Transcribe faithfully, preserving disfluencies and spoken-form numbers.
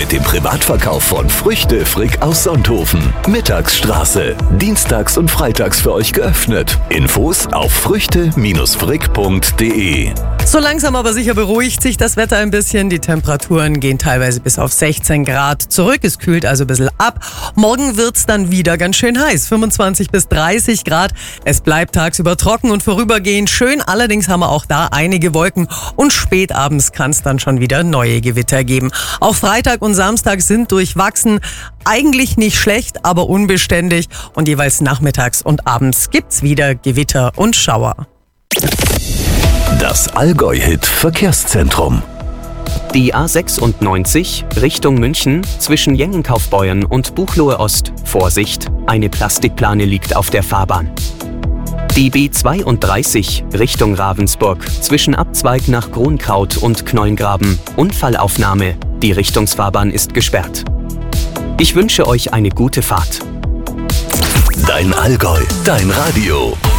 mit dem Privatverkauf von Früchte Frick aus Sonthofen. Mittagsstraße. Dienstags und freitags für euch geöffnet. Infos auf früchte frick punkt de. So langsam aber sicher beruhigt sich das Wetter ein bisschen. Die Temperaturen gehen teilweise bis auf sechzehn Grad zurück. Es kühlt also ein bisschen ab. Morgen wird's dann wieder ganz schön heiß. fünfundzwanzig bis dreißig Grad. Es bleibt tagsüber trocken und vorübergehend schön. Allerdings haben wir auch da einige Wolken. Und spätabends kann es dann schon wieder neue Gewitter geben. Auch Freitag und Samstag sind durchwachsen. Eigentlich nicht schlecht, aber unbeständig. Und jeweils nachmittags und abends gibt's wieder Gewitter und Schauer. Das Allgäu-Hit Verkehrszentrum. Die A sechsundneunzig Richtung München zwischen Jengenkaufbeuern und Buchloe Ost. Vorsicht, eine Plastikplane liegt auf der Fahrbahn. Die B zweiunddreißig Richtung Ravensburg zwischen Abzweig nach Kronkraut und Knollengraben. Unfallaufnahme, die Richtungsfahrbahn ist gesperrt. Ich wünsche euch eine gute Fahrt. Dein Allgäu, dein Radio.